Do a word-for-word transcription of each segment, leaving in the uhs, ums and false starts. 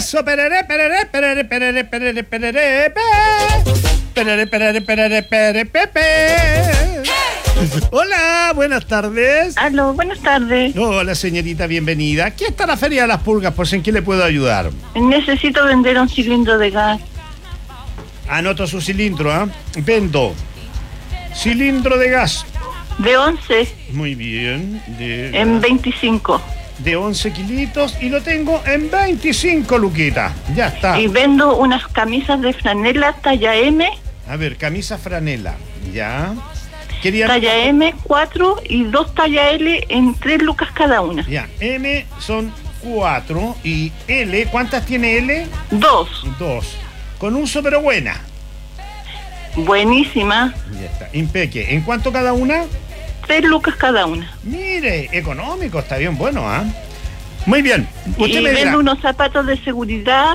Eso, perere, perere, perere, perere, perere, perere, pe. Perere, perere, perere, perere, pepe. Hola, buenas tardes. Aló, buenas tardes. Hola, señorita, bienvenida. Aquí está la Feria de las Pulgas, por si en qué le puedo ayudar. Necesito vender un cilindro de gas. Anoto su cilindro, ¿ah? ¿eh? Vendo cilindro de gas. De once. Muy bien. De, en veinticinco. De once kilitos y lo tengo en veinticinco, Luquita. Ya está. Y vendo unas camisas de franela talla M. A ver, camisa franela. Ya. Quería... Talla M, cuatro y dos talla L en tres lucas cada una. Ya, M son cuatro y L, ¿cuántas tiene L? Dos. Dos. Con uso pero buena. Buenísima. Ya está, impeque. ¿En cuánto cada una? Tres lucas cada una. Mire, económico, está bien bueno, ¿ah? ¿eh? Muy bien. Usted y me vendo dirá... unos zapatos de seguridad.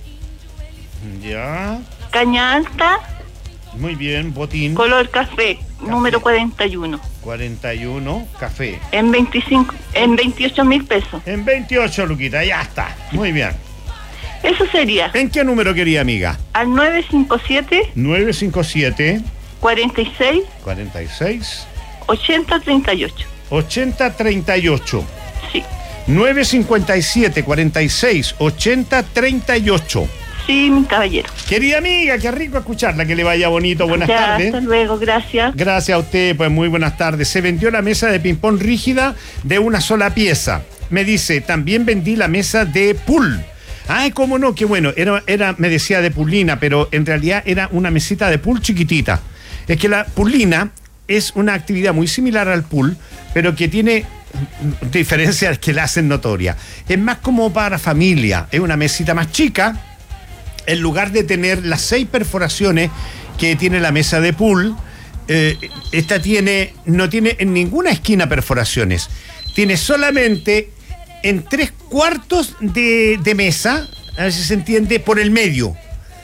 Ya. Caña alta. Muy bien, botín. Color café, café. Número cuarenta y uno. cuarenta y uno, café. En veinticinco, en veintiocho mil pesos. En veintiocho, Luquita, ya está. Muy bien. Eso sería. ¿En qué número quería, amiga? Al nueve cinco siete. nueve cinco siete. cuarenta y seis. cuarenta y seis. ochenta treinta y ocho. ochenta treinta y ocho. Sí. nueve cinco siete, cuarenta y seis, ochenta treinta y ocho. Sí, mi caballero. Querida amiga, qué rico escucharla, que le vaya bonito. Buenas ya, tardes. Hasta luego, gracias. Gracias a usted, pues muy buenas tardes. Se vendió la mesa de ping-pong rígida de una sola pieza. Me dice, también vendí la mesa de pool. Ay, cómo no, qué bueno. Era, era, me decía de pulina, pero en realidad era una mesita de pool chiquitita. Es que la pulina es una actividad muy similar al pool, pero que tiene diferencias que la hacen notoria. Es más como para familia. Es una mesita más chica. En lugar de tener las seis perforaciones que tiene la mesa de pool, eh, esta tiene, no tiene en ninguna esquina perforaciones. Tiene solamente en tres cuartos de, de mesa, a ver si se entiende, por el medio.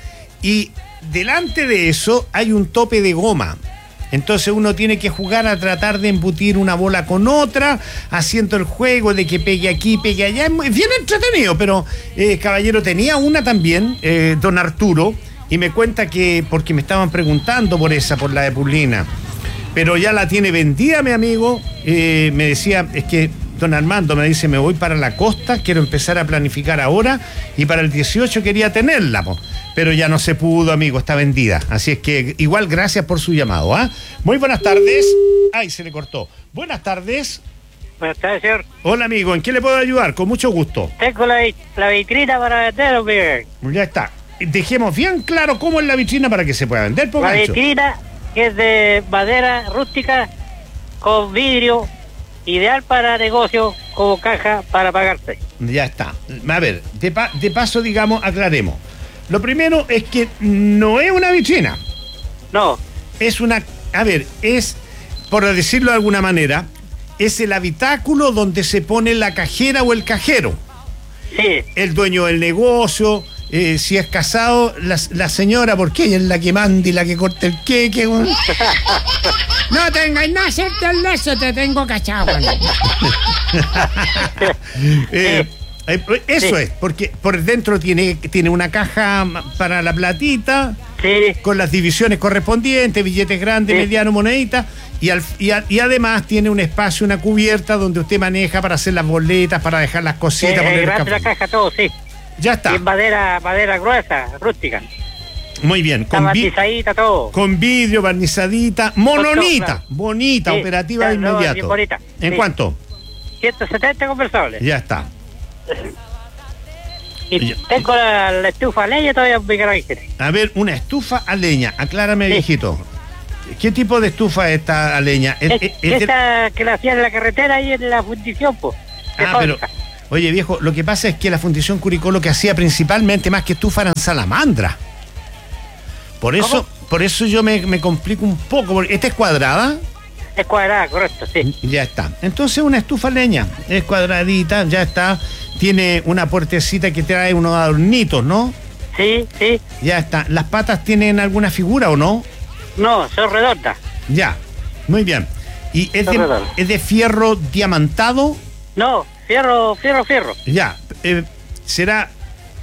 Y delante de eso hay un tope de goma. Entonces uno tiene que jugar a tratar de embutir una bola con otra, haciendo el juego de que pegue aquí, pegue allá. Es muy, bien entretenido, pero eh, caballero, tenía una también, eh, don Arturo, y me cuenta que, porque me estaban preguntando por esa, por la de pulina, pero ya la tiene vendida, mi amigo. Eh, me decía, es que don Armando me dice, me voy para la costa, quiero empezar a planificar ahora, y para el dieciocho quería tenerla, po. Pero ya no se pudo, amigo, está vendida. Así es que igual gracias por su llamado, ¿ah? ¿eh? Muy buenas tardes. Ay, se le cortó. Buenas tardes. Buenas tardes, señor. Hola, amigo, ¿en qué le puedo ayudar? Con mucho gusto. Tengo la, la vitrina para vender, hombre. Ya está. Dejemos bien claro cómo es la vitrina para que se pueda vender, por La gancho. vitrina es de madera rústica con vidrio, ideal para negocio, como caja para pagarse. Ya está. A ver, de, pa de paso, digamos, aclaremos. Lo primero es que no es una vitrina. No. Es una... A ver, es, por decirlo de alguna manera, es el habitáculo donde se pone la cajera o el cajero. Sí. El dueño del negocio, eh, si es casado, la, la señora, porque ella es la que manda y la que corta el queque. No tengas nada, hacerte el leso, te tengo cachado. eh, Eso sí. Es, porque por dentro tiene, tiene una caja para la platita, sí, con las divisiones correspondientes, billetes grandes, sí, mediano, moneditas, y, al, y, a, y además tiene un espacio, una cubierta donde usted maneja para hacer las boletas, para dejar las cositas. Sí, poner grande la caja, todo, sí. Ya está. Y en madera, madera gruesa, rústica. Muy bien. Con barnizadita, todo. Con vidrio, barnizadita, mononita, claro, bonita, sí, operativa de inmediato. Bien bonita. ¿En sí. cuánto? ciento setenta conversables. Ya está. Y tengo la, la estufa a leña todavía. A ver, una estufa a leña, aclárame, sí, viejito. ¿Qué tipo de estufa es esta a leña? Es, es, es esta de... que la hacían en la carretera y en la fundición, pues. Ah, pero, oye, viejo, lo que pasa es que la Fundición Curicó lo que hacía principalmente, más que estufa, eran salamandras. Por eso, ¿cómo? Por eso yo me, me complico un poco, porque esta es cuadrada. Es cuadrada, correcto, sí. Ya está. Entonces una estufa a leña, es cuadradita, ya está. Tiene una puertecita que trae unos adornitos, ¿no? Sí, sí. Ya está. ¿Las patas tienen alguna figura o no? No, son redondas. Ya, muy bien. ¿Y es de, es de fierro diamantado? No, fierro, fierro, fierro. Ya, eh, será...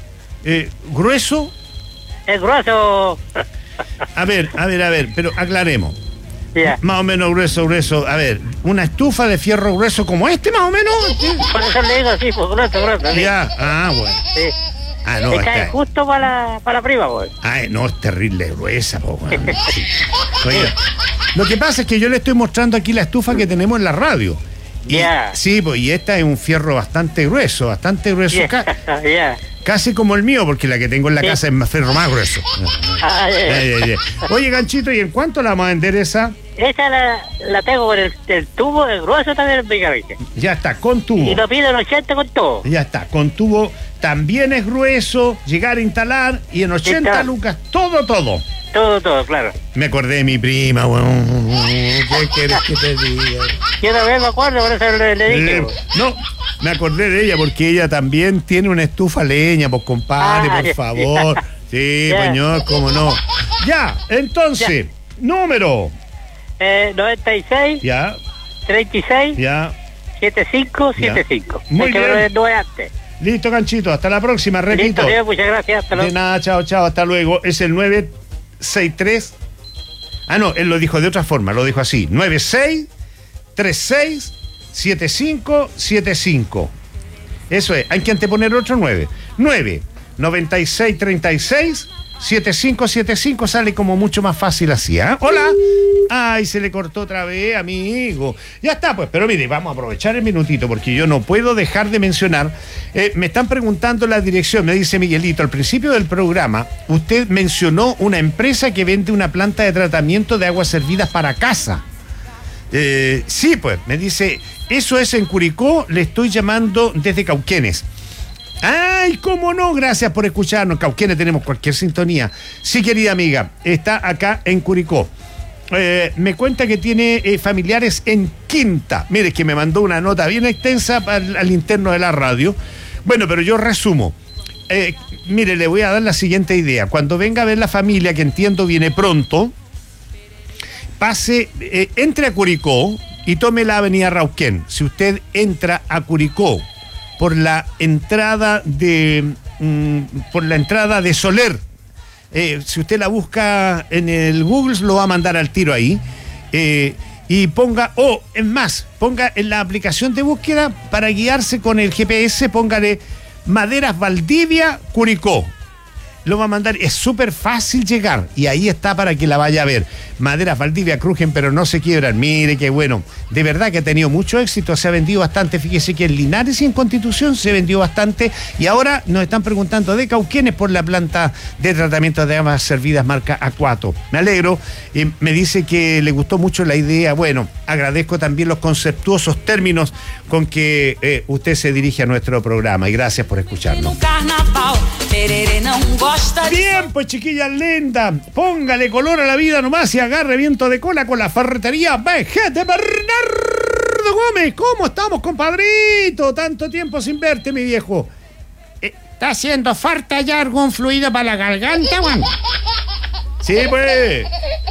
Eh, ¿Grueso? Es grueso. A ver, a ver, a ver, pero aclaremos. Ya. Más o menos grueso, grueso. A ver, una estufa de fierro grueso como este, más o menos. Por eso le digo, sí, pues grueso, grueso. Sí. Ya, ah, bueno. Sí. Ah, no, Se cae está... justo para la, para la prima, pues. Ay, no, es terrible gruesa, po, bueno. Sí. Oiga, lo que pasa es que yo le estoy mostrando aquí la estufa que tenemos en la radio. Y, Ya. Sí, pues, y esta es un fierro bastante grueso, bastante grueso. Ya, ca- ya. Casi como el mío, porque la que tengo en la Sí. casa es más fierro más grueso. Ah, ya, ya. Ay, ay, ay. Oye, Ganchito, ¿y en cuánto la vamos a vender esa? Esa la, la tengo con el, el tubo de grueso también en Picaviche. Ya está, con tubo. Y lo pido en ochenta con todo. Ya está, con tubo también es grueso, llegar a instalar y en ochenta Instalar. lucas, todo, todo. Todo, todo, claro. Me acordé de mi prima, weón. ¿Qué quieres que te diga? Yo también me acuerdo, por eso le, le dije. Eh, pues. no, me acordé de ella porque ella también tiene una estufa leña, pues compadre, Ah, por ya, favor. ya. Sí, Ya. señor, cómo no. Ya, entonces, número. Eh, noventa y seis, Ya, treinta y seis, ya. setenta y cinco, setenta y cinco. Muy Es que bien. no es antes. Listo, Ganchito, hasta la próxima, repito. Listo, señor, muchas gracias. Hasta De luego. nada, chao, chao, hasta luego. Es el nueve seis tres. Ah, no, él lo dijo de otra forma, lo dijo así. nueve seis tres seis siete cinco siete cinco. Eso es, hay que anteponer otro nueve. nueve noventa y seis treinta y seis setenta y cinco setenta y cinco sale como mucho más fácil así, ¿ah? Hola. Ay, se le cortó otra vez, amigo. Ya está, pues, pero mire, vamos a aprovechar el minutito porque yo no puedo dejar de mencionar. Eh, me están preguntando la dirección, me dice Miguelito, al principio del programa usted mencionó una empresa que vende una planta de tratamiento de aguas servidas para casa. Eh, sí, pues, me dice, eso es en Curicó, le estoy llamando desde Cauquenes. Ay, cómo no, gracias por escucharnos. Cauquenes tenemos cualquier sintonía. Sí, querida amiga, está acá en Curicó. Eh, me cuenta que tiene eh, familiares en Quinta. Mire, que me mandó una nota bien extensa al, al interno de la radio. Bueno, pero yo resumo. Eh, mire, le voy a dar la siguiente idea. Cuando venga a ver la familia, que entiendo viene pronto, pase, eh, entre a Curicó y tome la avenida Rauquén. Si usted entra a Curicó por la entrada de mm, por la entrada de Soler, eh, si usted la busca en el Google, lo va a mandar al tiro ahí, eh, y ponga, o oh, es más, ponga en la aplicación de búsqueda para guiarse con el G P S, póngale Maderas Valdivia Curicó. Lo va a mandar, es súper fácil llegar y ahí está para que la vaya a ver. Maderas Valdivia crujen pero no se quiebran. Mire qué bueno, de verdad que ha tenido mucho éxito, se ha vendido bastante. Fíjese que en Linares y en Constitución se vendió bastante y ahora nos están preguntando de Cauquenes por la planta de tratamiento de aguas servidas marca Acuato. Me alegro, eh, me dice que le gustó mucho la idea. Bueno, agradezco también los conceptuosos términos con que eh, usted se dirige a nuestro programa y gracias por escucharnos. Bien, pues chiquillas lindas, póngale color a la vida nomás y agarre viento de cola con la ferretería B G de Bernardo Gómez. ¿Cómo estamos, compadrito? Tanto tiempo sin verte, mi viejo. Eh, ¿Está haciendo falta ya algún fluido para la garganta, Juan? Sí, pues.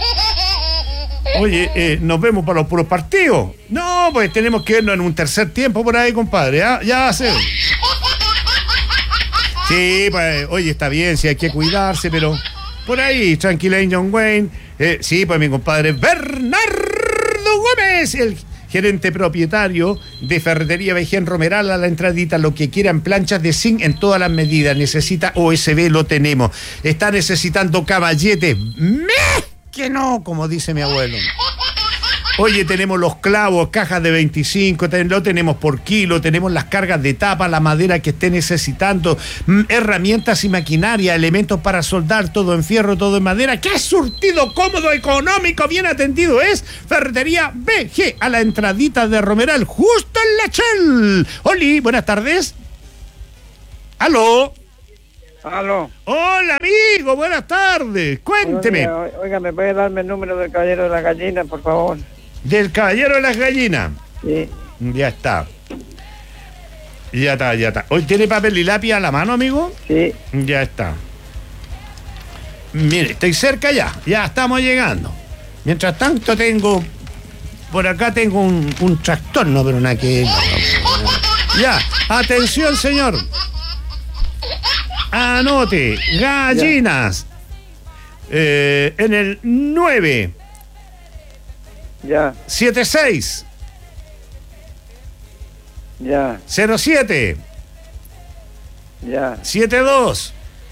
Oye, eh, nos vemos para los puros partidos. No, pues tenemos que vernos en un tercer tiempo por ahí, compadre. ¿Ah? Ya se... Sí, pues, oye, está bien, sí hay que cuidarse, pero por ahí, tranquila, John Wayne. Eh, sí, pues mi compadre Bernardo Gómez, el gerente propietario de Ferretería B G en Romeral, a la entradita, lo que quieran, planchas de zinc en todas las medidas. Necesita O S B, lo tenemos. Está necesitando caballete. ¡Me! Que no, como dice mi abuelo. Oye, tenemos los clavos, cajas de veinticinco, lo tenemos por kilo, tenemos las cargas de tapa, la madera que esté necesitando, herramientas y maquinaria, elementos para soldar, todo en fierro, todo en madera. ¡Qué surtido, cómodo, económico, bien atendido es! Ferretería B G, a la entradita de Romeral, justo en la Chel. Oli, buenas tardes. ¿Aló? Aló. Hola, amigo, buenas tardes. Cuénteme. Oiga, oiga, ¿me puede darme el número del caballero de la gallina, por favor? Del caballero de las gallinas. Sí. Ya está. Ya está, ya está. ¿Hoy tiene papel y lápiz a la mano, amigo? Sí. Ya está. Mire, estoy cerca ya. Ya estamos llegando. Mientras tanto tengo... Por acá tengo un, un trastorno, pero nada que... Ya. Atención, señor. Anote, gallinas. Eh, en el nueve. Ya, siete seis. ya, cero siete. ya. siete dos.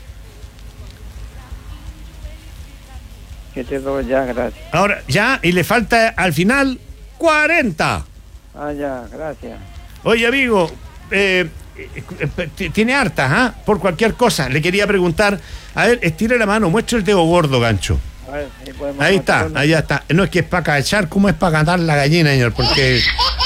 siete dos, ya, gracias. Ahora, ya, y le falta al final cuarenta. Ah, ya, gracias. Oye, amigo, eh, eh, tiene hartas, ¿ah? Por cualquier cosa. Le quería preguntar, a ver, estire la mano, muestre el dedo gordo, gancho. A ver, si podemos Ahí está, matarlo. ahí está. No es que es para cachar, ¿cómo es para cantar la gallina, señor? Porque...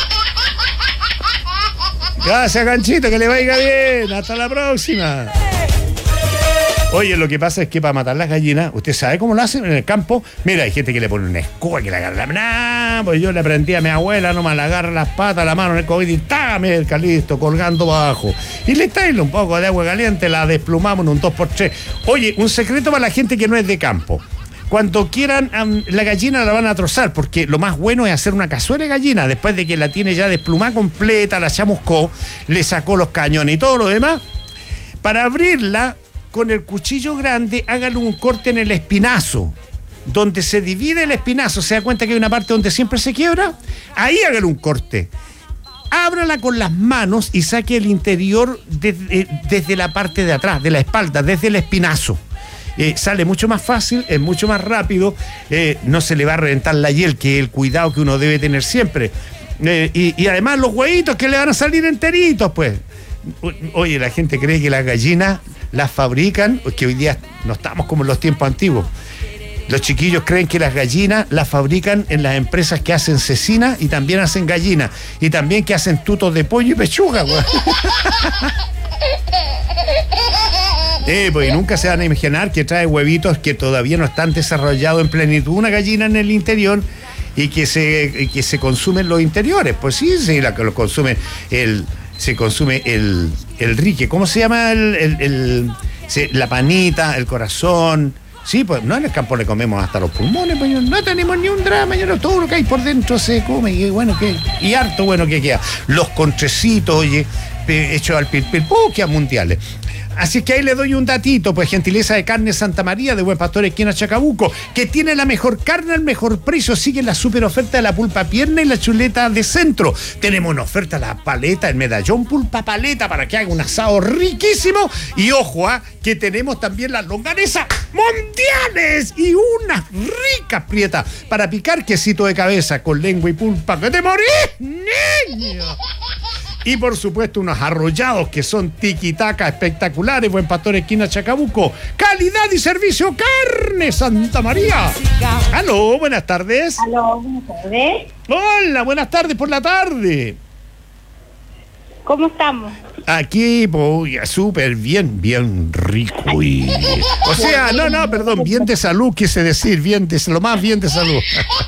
Gracias, ganchito, que le vaya bien. Hasta la próxima. Oye, lo que pasa es que para matar las gallinas, ¿usted sabe cómo lo hacen en el campo? Mira, hay gente que le pone una escoba, que le agarra la... Nah, pues yo le aprendí a mi abuela, nomás le agarra las patas, la mano en el COVID y ¡tágame el calisto colgando para abajo! Y le trae un poco de agua caliente, la desplumamos en un dos por tres. Oye, un secreto para la gente que no es de campo. Cuando quieran, um, la gallina la van a trozar, porque lo más bueno es hacer una cazuela de gallina, después de que la tiene ya desplumada completa, la chamuscó, le sacó los cañones y todo lo demás. Para abrirla, con el cuchillo grande, hágale un corte en el espinazo, donde se divide el espinazo. ¿Se da cuenta que hay una parte donde siempre se quiebra? Ahí hágale un corte. Ábrala con las manos y saque el interior desde, desde la parte de atrás, de la espalda, desde el espinazo. Eh, sale mucho más fácil, es mucho más rápido, eh, no se le va a reventar la hiel, que es el cuidado que uno debe tener siempre. Eh, y, y además los huevitos que le van a salir enteritos, pues. Oye, la gente cree que las gallinas las fabrican, que hoy día no estamos como en los tiempos antiguos. Los chiquillos creen que las gallinas las fabrican en las empresas que hacen cecina y también hacen gallinas. Y también que hacen tutos de pollo y pechuga, güey. Eh, pues nunca se van a imaginar que trae huevitos que todavía no están desarrollados en plenitud. Una gallina en el interior y que se, y que se consumen los interiores. Pues sí, sí, la que lo consume el... se consume el, el rique. ¿Cómo se llama? El, el, el, se, la panita, el corazón. Sí, pues no, en el campo le comemos hasta los pulmones, pues no tenemos ni un drama, yo no, todo lo que hay por dentro se come y bueno, que, y harto bueno que queda. Los contrecitos, oye, hechos al pilpilpuquia mundiales. Así que ahí le doy un datito, pues gentileza de Carne Santa María de Buen Pastor esquina Chacabuco, que tiene la mejor carne al mejor precio. Sigue la super oferta de la pulpa pierna y la chuleta de centro. Tenemos una oferta de la paleta, el medallón pulpa paleta para que haga un asado riquísimo. Y ojo, ¿ah? que tenemos también las longanizas mundiales y unas ricas prietas para picar quesito de cabeza con lengua y pulpa. ¡Que te morís, niño! Y por supuesto unos arrollados que son tiquitaca espectaculares. Buen Pastor esquina Chacabuco. Calidad y servicio Carne Santa María. Aló, buenas tardes. Aló, buenas tardes. Hola, buenas tardes por la tarde. ¿Cómo estamos? Aquí, pues, súper bien, bien rico y... O sea, no, no, perdón, bien de salud, quise decir, bien de lo más bien de salud.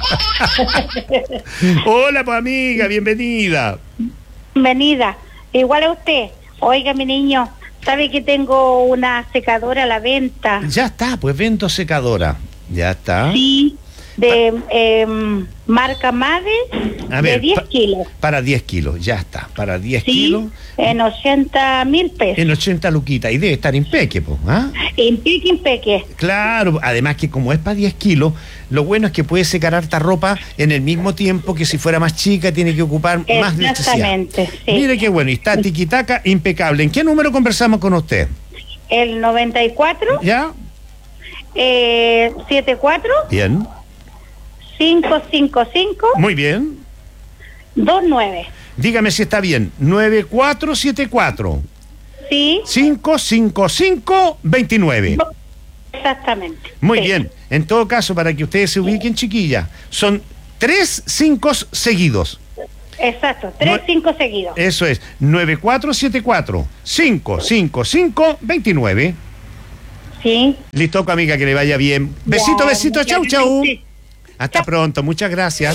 Hola, pues, amiga, bienvenida. Bienvenida. Igual a usted. Oiga, mi niño, ¿sabe que tengo una secadora a la venta? Ya está, pues vendo secadora. Ya está. Sí, de eh, marca Made, A de ver, diez pa- kilos. Para diez kilos, ya está. Para diez Sí, kilos. en ochenta mil pesos. En ochenta luquitas. Y debe estar impeque, pues. ¿Ah? Impeque, impeque. Claro, además que como es para diez kilos, lo bueno es que puede secar harta ropa en el mismo tiempo que si fuera más chica, tiene que ocupar más electricidad. Exactamente, sí. Mire qué bueno, y está tiquitaca, impecable. ¿En qué número conversamos con usted? El noventa y cuatro, ¿Ya? eh, setenta y cuatro, Bien. cinco cinco cinco, Muy bien. veintinueve. Dígame si está bien. nueve cuatro siete cuatro Sí, cinco cinco cinco veintinueve. exactamente. Muy Sí. bien. En todo caso, para que ustedes se ubiquen, chiquilla, son tres cinco seguidos. Exacto, tres, No- cinco seguidos. Eso es, nueve cuatro siete cuatro cinco cinco cinco veintinueve. Sí. Listo, amiga, que le vaya bien. Besito, Ya, besito, chau, muchas chau. gracias. Hasta Chau. pronto, muchas gracias.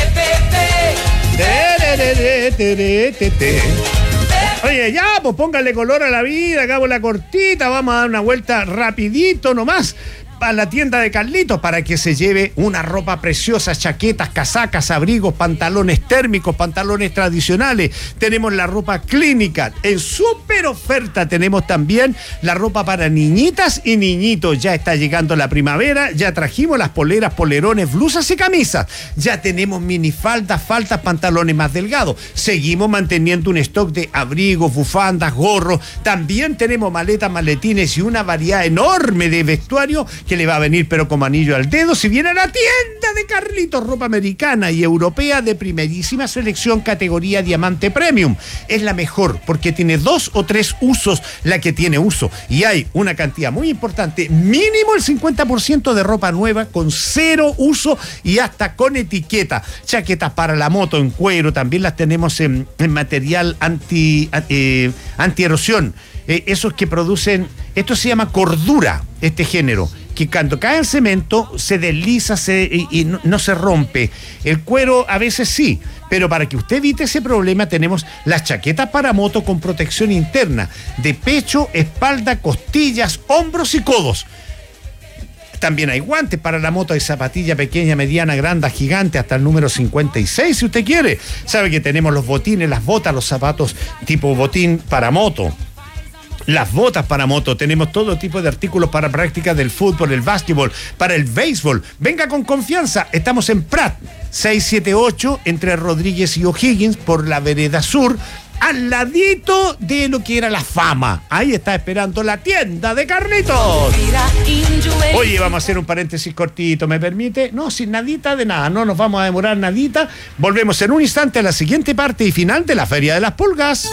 Oye, ya, pues póngale color a la vida, hagamos la cortita, vamos a dar una vuelta rapidito nomás. a la tienda de Carlitos para que se lleve una ropa preciosa, chaquetas, casacas, abrigos, pantalones térmicos, pantalones tradicionales. Tenemos la ropa clínica en súper oferta. Tenemos también la ropa para niñitas y niñitos. Ya está llegando la primavera, ya trajimos las poleras, polerones, blusas y camisas. Ya tenemos minifaldas, faldas, pantalones más delgados. Seguimos manteniendo un stock de abrigos, bufandas, gorros. También tenemos maletas, maletines y una variedad enorme de vestuario que le va a venir pero como anillo al dedo si viene a la tienda de Carlitos. Ropa americana y europea de primerísima selección, categoría diamante premium. Es la mejor porque tiene dos o tres usos la que tiene uso, y hay una cantidad muy importante, mínimo el cincuenta por ciento de ropa nueva con cero uso y hasta con etiqueta. Chaquetas para la moto en cuero, también las tenemos en, en material anti eh, antierosión. Eh, esos que producen, esto se llama cordura, este género, que cuando cae el cemento se desliza se, y, y no, no se rompe. El cuero a veces sí, pero para que usted evite ese problema tenemos las chaquetas para moto con protección interna de pecho, espalda, costillas, hombros y codos. También hay guantes para la moto, hay zapatilla pequeña, mediana, grande, gigante, hasta el número cincuenta y seis si usted quiere. Sabe que tenemos los botines, las botas, los zapatos tipo botín para moto. Las botas para moto, tenemos todo tipo de artículos para prácticas del fútbol, el básquetbol, para el béisbol. Venga con confianza, estamos en Prat, seiscientos setenta y ocho, entre Rodríguez y O'Higgins, por la vereda sur, al ladito de lo que era la Fama. Ahí está esperando la tienda de Carlitos. Oye, vamos a hacer un paréntesis cortito, ¿me permite? No, sin nadita de nada, no nos vamos a demorar nadita. Volvemos en un instante a la siguiente parte y final de la Feria de las Pulgas.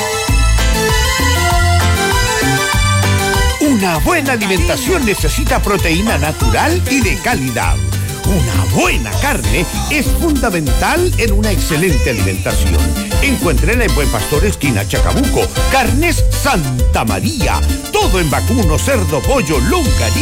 Una buena alimentación necesita proteína natural y de calidad. Una buena carne es fundamental en una excelente alimentación. Encuéntrela en Buen Pastor, esquina Chacabuco. Carnes Santa María. Todo en vacuno, cerdo, pollo, longaniza.